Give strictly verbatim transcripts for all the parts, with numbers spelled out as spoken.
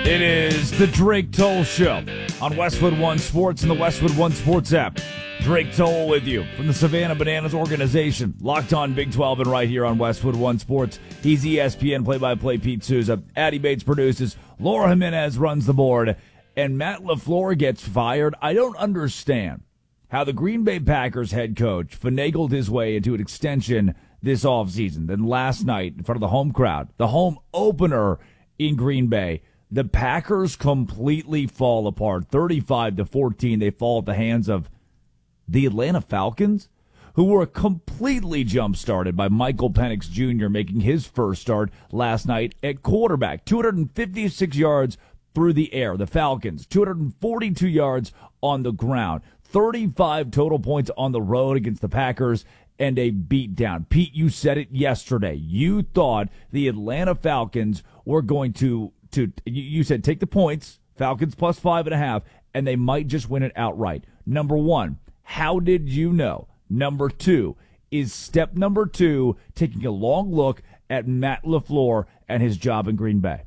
It is the Drake Toll Show on Westwood One Sports and the Westwood One Sports app. Drake Toll with you from the Savannah Bananas organization. Locked on Big twelve and right here on Westwood One Sports. He's E S P N play-by-play Pete Souza. Addie Bates produces. Laura Jimenez runs the board. And Matt LaFleur gets fired. I don't understand how the Green Bay Packers head coach finagled his way into an extension this offseason. Then last night in front of the home crowd, the home opener in Green Bay, the Packers completely fall apart. thirty-five to fourteen, they fall at the hands of the Atlanta Falcons, who were completely jump-started by Michael Penix Junior making his first start last night at quarterback. two hundred fifty-six yards through the air. The Falcons, two hundred forty-two yards on the ground. thirty-five total points on the road against the Packers and a beatdown. Pete, you said it yesterday. You thought the Atlanta Falcons were going to To you said take the points, Falcons plus five and a half, and they might just win it outright. Number one, how did you know? Number two, is step number two taking a long look at Matt LaFleur and his job in Green Bay?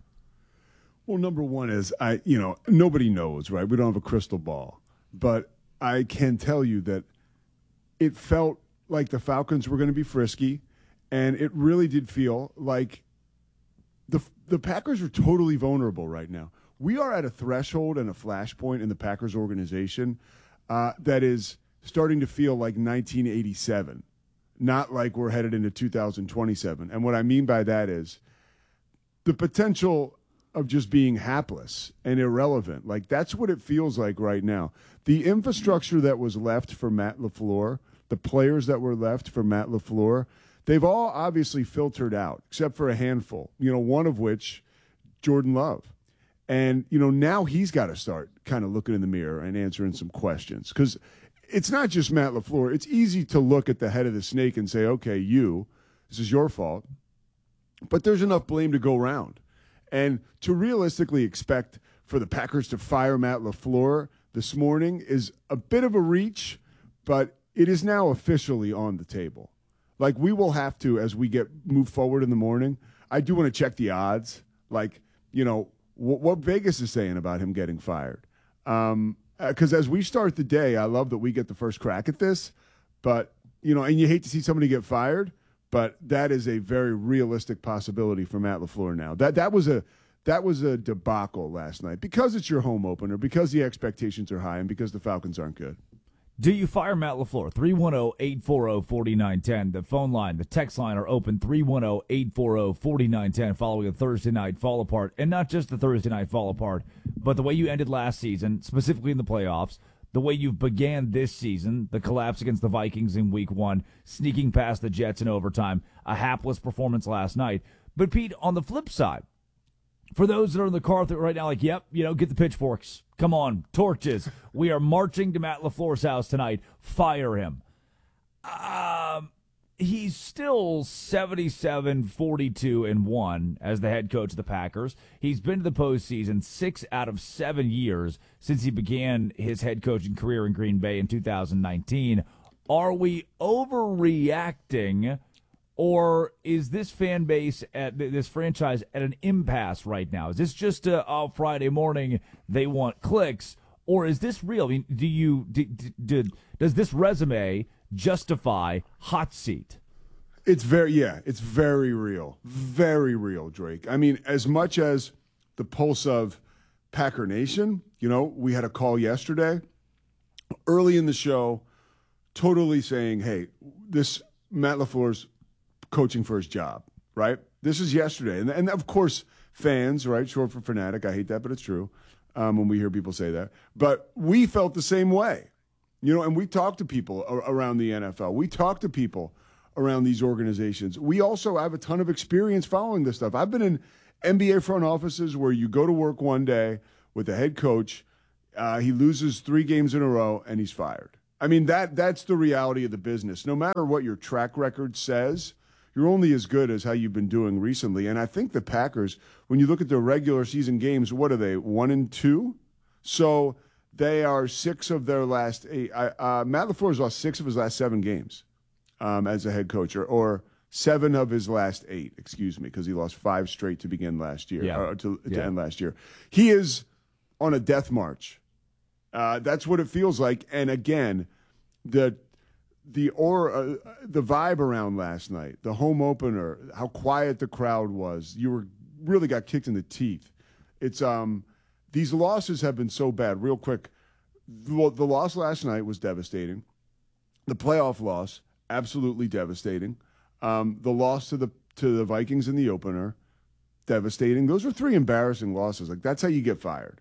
Well, number one is, I you know, nobody knows, right? We don't have a crystal ball. But I can tell you that it felt like the Falcons were going to be frisky, and it really did feel like The the Packers are totally vulnerable right now. We are at a threshold and a flashpoint in the Packers organization uh, that is starting to feel like nineteen eighty-seven, not like we're headed into two thousand twenty-seven. And what I mean by that is the potential of just being hapless and irrelevant. Like, that's what it feels like right now. The infrastructure that was left for Matt LaFleur, the players that were left for Matt LaFleur, they've all obviously filtered out, except for a handful, you know, one of which, Jordan Love. And, you know, now he's got to start kind of looking in the mirror and answering some questions. Because it's not just Matt LaFleur. It's easy to look at the head of the snake and say, okay, you, this is your fault. But there's enough blame to go around. And to realistically expect for the Packers to fire Matt LaFleur this morning is a bit of a reach, but it is now officially on the table. Like, we will have to, as we get move forward in the morning, I do want to check the odds. Like, you know, w- what Vegas is saying about him getting fired. Um, because as we start the day, I love that we get the first crack at this. But, you know, and you hate to see somebody get fired, but that is a very realistic possibility for Matt LaFleur now. That that was a that was a debacle last night because it's your home opener, because the expectations are high, and because the Falcons aren't good. Do you fire Matt LaFleur? three one zero, eight four zero, four nine one zero. The phone line, the text line are open, three one zero, eight four zero, four nine one zero, following a Thursday night fall apart. And not just the Thursday night fall apart, but the way you ended last season, specifically in the playoffs, the way you began this season, the collapse against the Vikings in week one, sneaking past the Jets in overtime, a hapless performance last night. But, Pete, on the flip side, for those that are in the car right now, like, yep, you know, get the pitchforks. Come on, torches. We are marching to Matt LaFleur's house tonight. Fire him. Um, he's still seventy-seven, forty-two, and one as the head coach of the Packers. He's been to the postseason six out of seven years since he began his head coaching career in Green Bay in two thousand nineteen. Are we overreacting? Or is this fan base, at this franchise, at an impasse right now? Is this just a oh, Friday morning, they want clicks? Or is this real? I mean, do you do, do, does this resume justify hot seat? It's very, yeah, it's very real. Very real, Drake. I mean, as much as the pulse of Packer Nation, you know, we had a call yesterday, early in the show, totally saying, hey, this Matt LaFleur's coaching for his job, right? This is yesterday. And, and of course, fans, right? Short for fanatic. I hate that, but it's true um, when we hear people say that. But we felt the same way, you know, and we talked to people around the N F L. We talked to people around these organizations. We also have a ton of experience following this stuff. I've been in N B A front offices where you go to work one day with the head coach, uh, he loses three games in a row, and he's fired. I mean, that that's the reality of the business. No matter what your track record says, you're only as good as how you've been doing recently. And I think the Packers, when you look at their regular season games, what are they, one and two? So they are six of their last eight. Uh, Matt LaFleur's lost six of his last seven games um, as a head coach, or, or Seven of his last eight, excuse me, because he lost five straight to begin last year, yeah. or to, to yeah. end last year. He is on a death march. Uh, that's what it feels like. And again, the the or uh, the vibe around last night, the home opener, how quiet the crowd was. You were really got kicked in the teeth. It's um these losses have been so bad. Real quick, the, the loss last night was devastating. The playoff loss, absolutely devastating. Um, the loss to the to the Vikings in the opener, devastating. Those were three embarrassing losses. Like, that's how you get fired.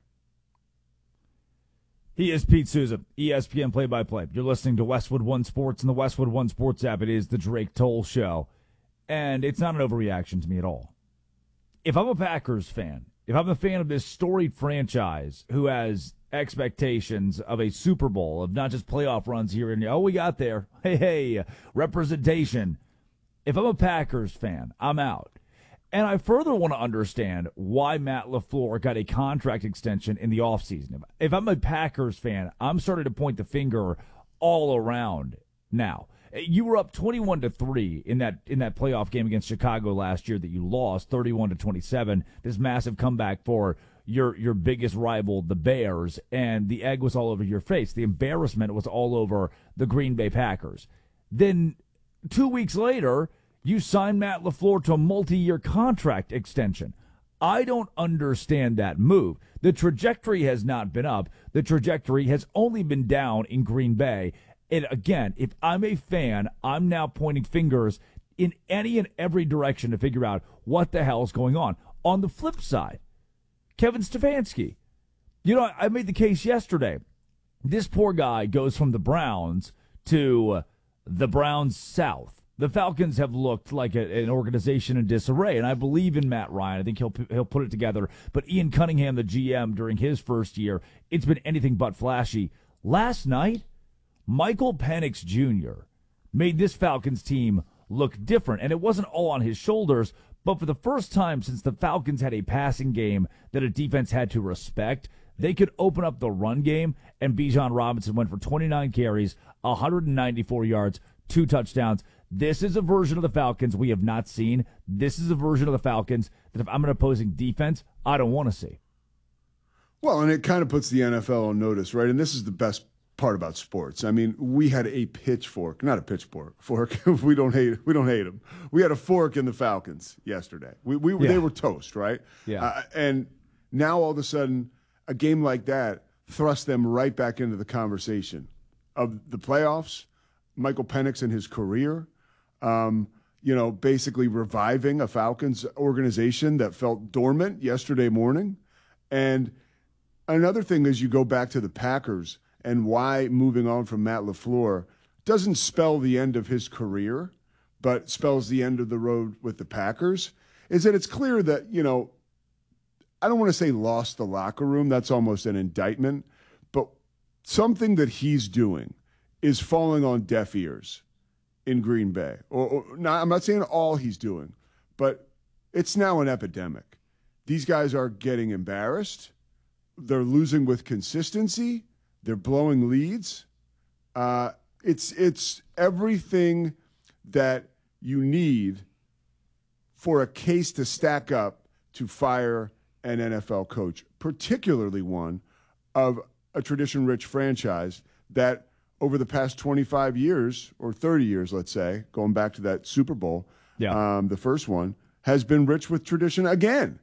He is Pete Souza, E S P N play-by-play. You're listening to Westwood One Sports and the Westwood One Sports app. It is the Drake Toll Show, and it's not an overreaction to me at all. If I'm a Packers fan, if I'm a fan of this storied franchise who has expectations of a Super Bowl, of not just playoff runs here and, oh, we got there, hey, hey, representation. If I'm a Packers fan, I'm out. And I further want to understand why Matt LaFleur got a contract extension in the offseason. If I'm a Packers fan, I'm starting to point the finger all around now. You were up twenty-one to three in that in that playoff game against Chicago last year that you lost, thirty-one to twenty-seven. This massive comeback for your your biggest rival, the Bears, and the egg was all over your face. The embarrassment was all over the Green Bay Packers. Then two weeks later, you signed Matt LaFleur to a multi-year contract extension. I don't understand that move. The trajectory has not been up. The trajectory has only been down in Green Bay. And again, if I'm a fan, I'm now pointing fingers in any and every direction to figure out what the hell is going on. On the flip side, Kevin Stefanski. You know, I made the case yesterday. This poor guy goes from the Browns to the Browns South. The Falcons have looked like a, an organization in disarray, and I believe in Matt Ryan. I think he'll he'll put it together. But Ian Cunningham, the G M, during his first year, it's been anything but flashy. Last night, Michael Penix Junior made this Falcons team look different, and it wasn't all on his shoulders, but for the first time since the Falcons had a passing game that a defense had to respect, they could open up the run game, and Bijan Robinson went for twenty-nine carries, one hundred ninety-four yards, two touchdowns. This is a version of the Falcons we have not seen. This is a version of the Falcons that if I'm an opposing defense, I don't want to see. Well, and it kind of puts the N F L on notice, right? And this is the best part about sports. I mean, we had a pitchfork, not a pitchfork, fork. we don't hate, we don't hate them. We had a fork in the Falcons yesterday. We, we yeah. They were toast, right? Yeah. Uh, and now all of a sudden, a game like that thrust them right back into the conversation of the playoffs. Michael Penix and his career. Um, you know, basically reviving a Falcons organization that felt dormant yesterday morning. And another thing is you go back to the Packers and why moving on from Matt LaFleur doesn't spell the end of his career, but spells the end of the road with the Packers, is that it's clear that, you know, I don't want to say lost the locker room. That's almost an indictment. But something that he's doing is falling on deaf ears in Green Bay. Or, or not, I'm not saying all he's doing, but it's now an epidemic. These guys are getting embarrassed. They're losing with consistency. They're blowing leads. Uh, it's it's everything that you need for a case to stack up to fire an N F L coach, particularly one of a tradition-rich franchise that over the past twenty-five years or thirty years, let's say, going back to that Super Bowl, yeah. um, the first one, has been rich with tradition again.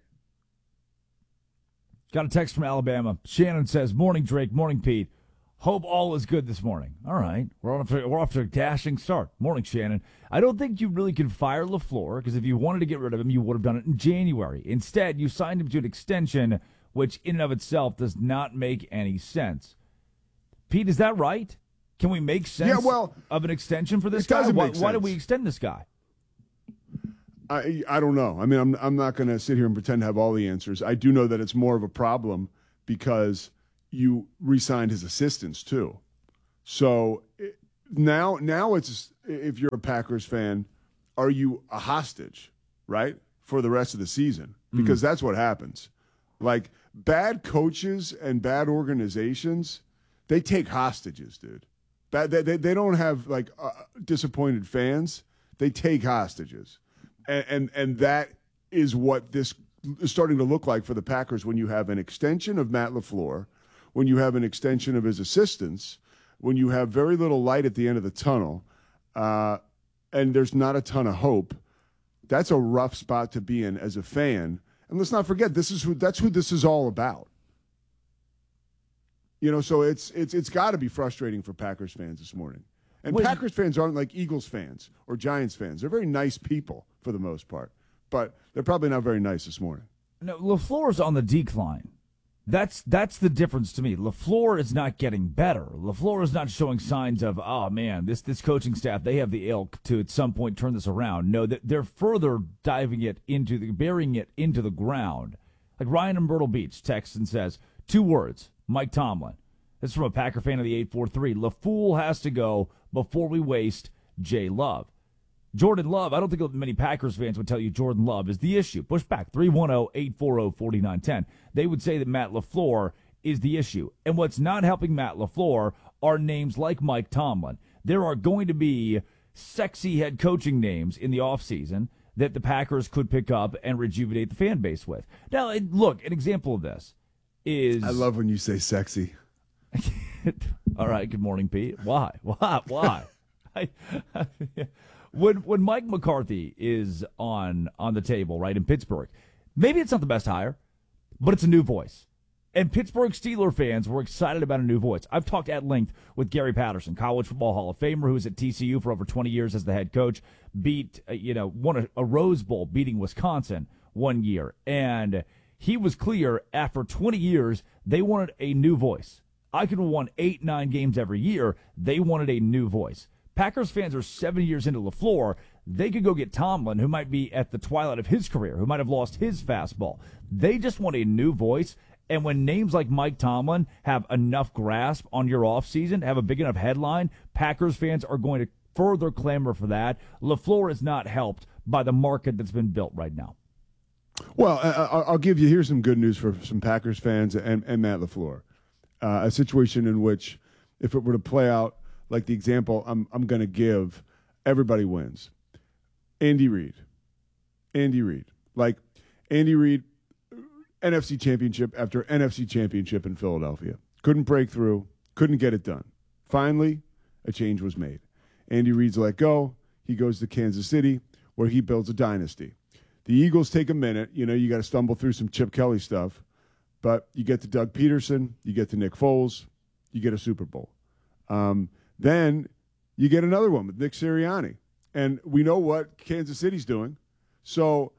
Got a text from Alabama. Shannon says, morning, Drake. Morning, Pete. Hope all is good this morning. All right. We're off to, we're off to a dashing start. Morning, Shannon. I don't think you really can fire LaFleur because if you wanted to get rid of him, you would have done it in January. Instead, you signed him to an extension, which in and of itself does not make any sense. Pete, is that right? Can we make sense yeah, well, of an extension for this it guy? doesn't Why, make why sense. did we extend this guy? I I don't know. I mean, I'm I'm not going to sit here and pretend to have all the answers. I do know that it's more of a problem because you re-signed his assistants too. So now now it's, if you're a Packers fan, are you a hostage, right, for the rest of the season? Because mm. that's what happens. Like, bad coaches and bad organizations, they take hostages, dude. Bad, they, they, they don't have, like, uh, disappointed fans. They take hostages. And, and, and that is what this is starting to look like for the Packers when you have an extension of Matt LaFleur, when you have an extension of his assistants, when you have very little light at the end of the tunnel, uh, and there's not a ton of hope. That's a rough spot to be in as a fan. And let's not forget, this is who that's who this is all about. You know, so it's it's it's got to be frustrating for Packers fans this morning. And Wait. Packers fans aren't like Eagles fans or Giants fans. They're very nice people for the most part, but they're probably not very nice this morning. No, LaFleur's on the decline. That's that's the difference to me. LaFleur is not getting better. LaFleur is not showing signs of, oh, man, this this coaching staff, they have the ilk to at some point turn this around. No, they're further diving it into, the, burying it into the ground. Like Ryan in Myrtle Beach texts and says, two words, Mike Tomlin. This is from a Packer fan of the eight four three. LaFool has to go before we waste Jay Love. Jordan Love, I don't think many Packers fans would tell you Jordan Love is the issue. Push back, three one zero, eight four zero, four nine one zero. They would say that Matt LaFleur is the issue. And what's not helping Matt LaFleur are names like Mike Tomlin. There are going to be sexy head coaching names in the offseason that the Packers could pick up and rejuvenate the fan base with. Now, look, an example of this is... I love when you say sexy. All right, good morning, Pete. Why? Why? Why? I, I, when when Mike McCarthy is on on the table, right, in Pittsburgh, maybe it's not the best hire, but it's a new voice. And Pittsburgh Steelers fans were excited about a new voice. I've talked at length with Gary Patterson, College Football Hall of Famer, who was at T C U for over twenty years as the head coach, beat, uh, you know, won a, a Rose Bowl beating Wisconsin one year. And he was clear after twenty years, they wanted a new voice. I could have won eight, nine games every year. They wanted a new voice. Packers fans are seven years into LaFleur. They could go get Tomlin, who might be at the twilight of his career, who might have lost his fastball. They just want a new voice. And when names like Mike Tomlin have enough grasp on your offseason, have a big enough headline, Packers fans are going to further clamor for that. LaFleur is not helped by the market that's been built right now. Well, I'll give you, here's some good news for some Packers fans and, and Matt LaFleur. Uh, a situation in which, if it were to play out like the example I'm I'm going to give, everybody wins. Andy Reid. Andy Reid. Like, Andy Reid, N F C championship after N F C championship in Philadelphia. Couldn't break through. Couldn't get it done. Finally, a change was made. Andy Reid's let go. He goes to Kansas City, where he builds a dynasty. The Eagles take a minute. You know, you got to stumble through some Chip Kelly stuff. But you get to Doug Peterson, you get to Nick Foles, you get a Super Bowl. Um, then you get another one with Nick Sirianni. And we know what Kansas City's doing. So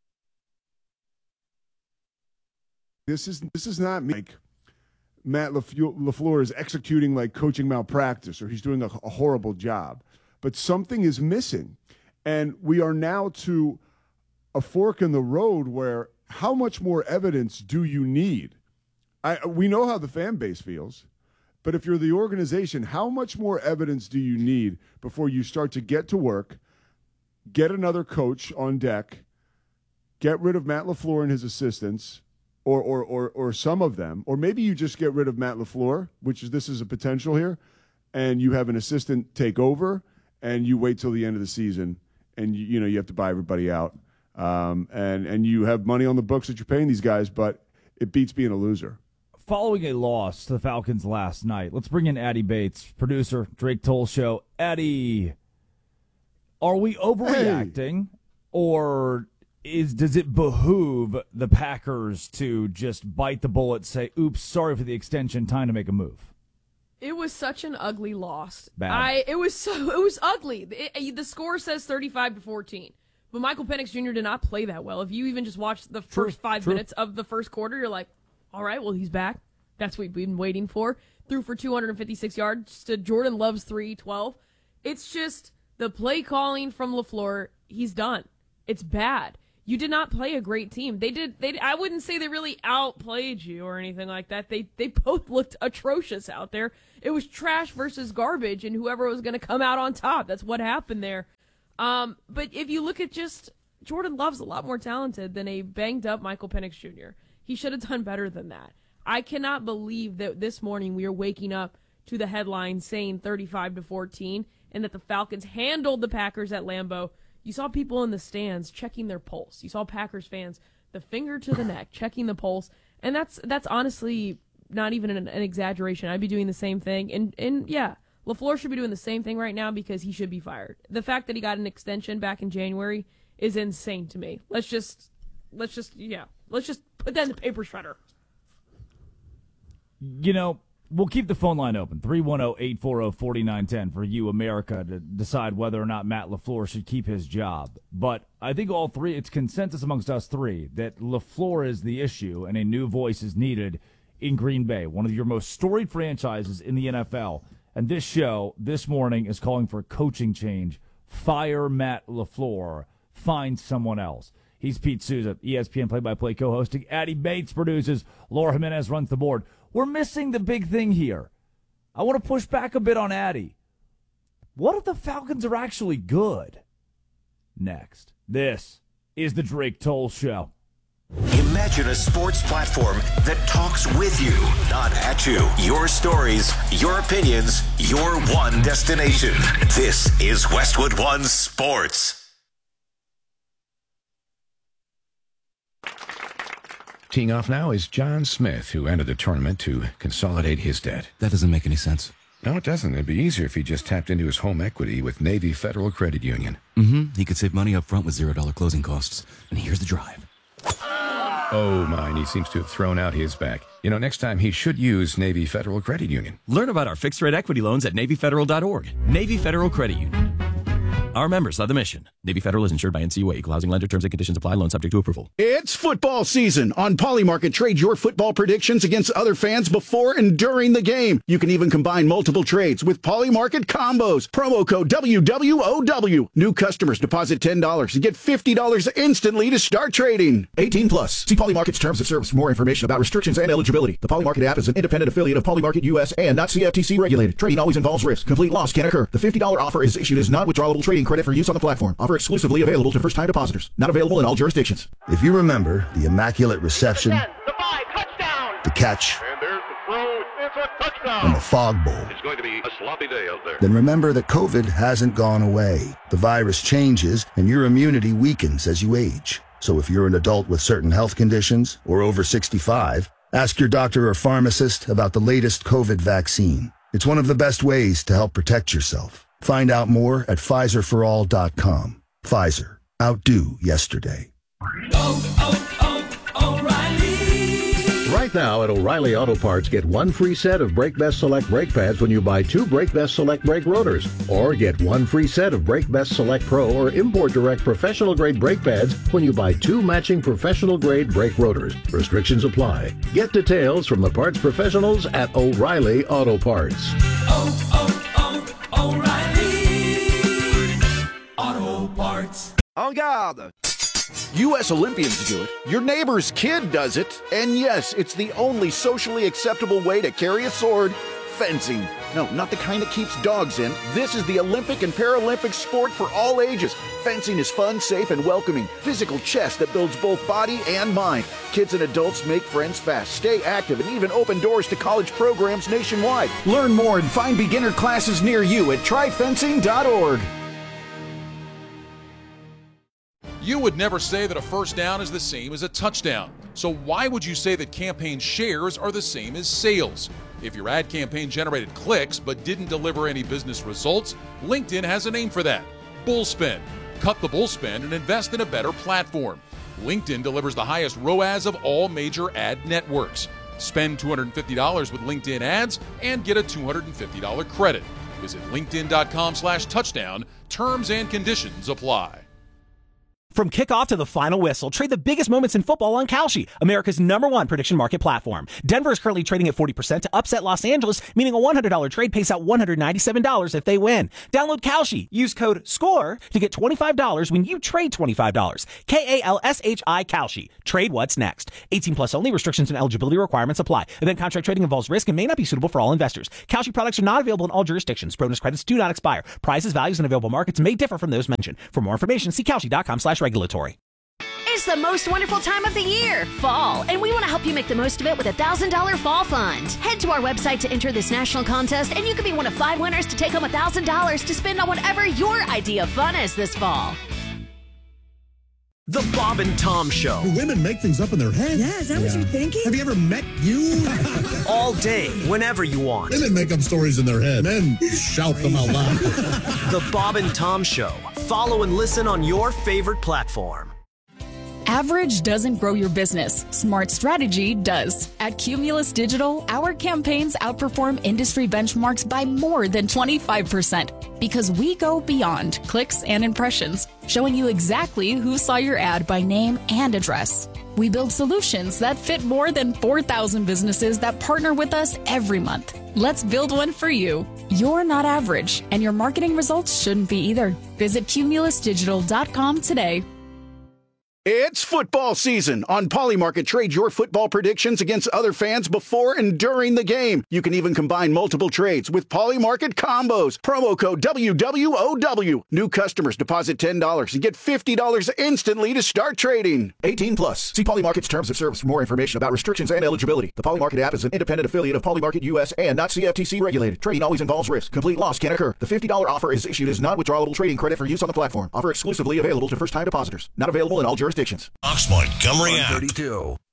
this is this is not like Matt LaFleur is executing like coaching malpractice or he's doing a, a horrible job. But something is missing. And we are now to a fork in the road where how much more evidence do you need? I, we know how the fan base feels, but if you're the organization, how much more evidence do you need before you start to get to work, get another coach on deck, get rid of Matt LaFleur and his assistants, or or or or some of them, or maybe you just get rid of Matt LaFleur, which is this is a potential here, and you have an assistant take over, and you wait till the end of the season, and you, you know you have to buy everybody out. Um, and, and you have money on the books that you're paying these guys, but it beats being a loser. Following a loss to the Falcons last night, let's bring in Addy Bates, producer, Drake Toll Show. Addy, are we overreacting, hey. or is does it behoove the Packers to just bite the bullet, say, oops, sorry for the extension, time to make a move? It was such an ugly loss. Bad. I it was so it was ugly. It, the score says thirty-five to fourteen. But Michael Penix Junior did not play that well. If you even just watched the True, first five true. minutes of the first quarter, you're like, all right, well, he's back. That's what we've been waiting for. Threw for two hundred fifty-six yards to Jordan Love's three twelve. It's just the play calling from LaFleur, he's done. It's bad. You did not play a great team. They did. They. I wouldn't say they really outplayed you or anything like that. They they both looked atrocious out there. It was trash versus garbage, and whoever was going to come out on top. That's what happened there. Um, but if you look at just Jordan Love's a lot more talented than a banged-up Michael Penix Junior He should have done better than that. I cannot believe that this morning we are waking up to the headline saying thirty-five to fourteen, and that the Falcons handled the Packers at Lambeau, you saw people in the stands checking their pulse. You saw Packers fans, the finger to the neck, checking the pulse. And that's that's honestly not even an, an exaggeration. I'd be doing the same thing. And, and yeah, LaFleur should be doing the same thing right now because he should be fired. The fact that he got an extension back in January is insane to me. Let's just, let's just, yeah, let's just put that in the paper shredder. You know, we'll keep the phone line open, three one zero, eight four zero, four nine one zero for you, America, to decide whether or not Matt LaFleur should keep his job. But I think all three, it's consensus amongst us three that LaFleur is the issue and a new voice is needed in Green Bay, one of your most storied franchises in the N F L. And this show this morning is calling for a coaching change. Fire Matt LaFleur. Find someone else. He's Pete Souza, E S P N play-by-play co-hosting. Addie Bates produces. Laura Jimenez runs the board. We're missing the big thing here. I want to push back a bit on Addie. What if the Falcons are actually good? Next. This is the Drake Toll Show. Imagine a sports platform that talks with you, not at you. Your stories, your opinions, your one destination. This is Westwood One Sports. Teeing off now is John Smith, who entered the tournament to consolidate his debt. That doesn't make any sense. No, it doesn't. It'd be easier if he just tapped into his home equity with Navy Federal Credit Union. Mm-hmm. He could save money up front with zero dollar closing costs. And here's the drive. Oh, mine. He seems to have thrown out his back. You know, next time he should use Navy Federal Credit Union. Learn about our fixed-rate equity loans at Navy Federal dot org. Navy Federal Credit Union. Our members are the mission. Navy Federal is insured by N C U A. Equal housing lender. Terms and conditions apply. Loan subject to approval. It's football season. On Polymarket, trade your football predictions against other fans before and during the game. You can even combine multiple trades with Polymarket combos. Promo code W W O W. New customers deposit ten dollars and get fifty dollars instantly to start trading. eighteen plus. See Polymarket's terms of service for more information about restrictions and eligibility. The Polymarket app is an independent affiliate of Polymarket U S and not C F T C regulated. Trading always involves risk. Complete loss can occur. The fifty dollars offer is issued as non-withdrawable trading credit for use on the platform. Offer exclusively available to first-time depositors. Not available in all jurisdictions. If you remember the immaculate reception, the, five, touchdown. the catch, and there's the throw. It's a touchdown. and the fog bowl, it's going to be a sloppy day out there. then remember that COVID hasn't gone away. The virus changes, and your immunity weakens as you age. So if you're an adult with certain health conditions or over sixty-five, ask your doctor or pharmacist about the latest COVID vaccine. It's one of the best ways to help protect yourself. Find out more at Pfizer for all dot com. Pfizer. Outdo yesterday. Oh, oh, oh, O'Reilly. Right now at O'Reilly Auto Parts, get one free set of Brake Best Select brake pads when you buy two Brake Best Select brake rotors. Or get one free set of Brake Best Select Pro or Import Direct professional grade brake pads when you buy two matching professional grade brake rotors. Restrictions apply. Get details from the parts professionals at O'Reilly Auto Parts. Oh, oh, oh, O'Reilly Auto Parts. En garde! U S Olympians do it, your neighbor's kid does it, and yes, it's the only socially acceptable way to carry a sword, fencing. No, not the kind that keeps dogs in. This is the Olympic and Paralympic sport for all ages. Fencing is fun, safe, and welcoming. Physical chess that builds both body and mind. Kids and adults make friends fast, stay active, and even open doors to college programs nationwide. Learn more and find beginner classes near you at try fencing dot org. You would never say that a first down is the same as a touchdown. So why would you say that campaign shares are the same as sales? If your ad campaign generated clicks but didn't deliver any business results, LinkedIn has a name for that. Bullspend. Cut the bullspend and invest in a better platform. LinkedIn delivers the highest R O A S of all major ad networks. Spend two hundred fifty dollars with LinkedIn ads and get a two hundred fifty dollars credit. Visit linkedin.com slash touchdown. Terms and conditions apply. From kickoff to the final whistle, trade the biggest moments in football on Kalshi, America's number one prediction market platform. Denver is currently trading at forty percent to upset Los Angeles, meaning a one hundred dollars trade pays out one hundred ninety-seven dollars if they win. Download Kalshi. Use code SCORE to get twenty-five dollars when you trade twenty-five dollars. K A L S H I Kalshi. Trade what's next. eighteen plus only. Restrictions and eligibility requirements apply. Event contract trading involves risk and may not be suitable for all investors. Kalshi products are not available in all jurisdictions. Bonus credits do not expire. Prices, values, and available markets may differ from those mentioned. For more information, see Kalshi dot com slash regulatory. is the most wonderful time of the year, fall, and we want to help you make the most of it with a one thousand dollars Fall Fund. Head to our website to enter this national contest, and you could be one of five winners to take home one thousand dollars to spend on whatever your idea of fun is this fall. The Bob and Tom Show. Do women make things up in their head? Yeah, is that yeah. what you're thinking? Have you ever met you? All day, whenever you want. Women make up stories in their head. Men shout them out loud. The Bob and Tom Show. Follow and listen on your favorite platform. Average doesn't grow your business. Smart strategy does. At Cumulus Digital, our campaigns outperform industry benchmarks by more than twenty-five percent because we go beyond clicks and impressions, showing you exactly who saw your ad by name and address. We build solutions that fit more than four thousand businesses that partner with us every month. Let's build one for you. You're not average, and your marketing results shouldn't be either. Visit cumulus digital dot com today. It's football season. On Polymarket, trade your football predictions against other fans before and during the game. You can even combine multiple trades with Polymarket Combos. Promo code W W O W. New customers deposit ten dollars and get fifty dollars instantly to start trading. eighteen plus. See Polymarket's terms of service for more information about restrictions and eligibility. The Polymarket app is an independent affiliate of Polymarket U S and not C F T C regulated. Trading always involves risk. Complete loss can occur. The fifty dollars offer is issued as non-withdrawable trading credit for use on the platform. Offer exclusively available to first-time depositors. Not available in all jurisdictions. Fox Montgomery app.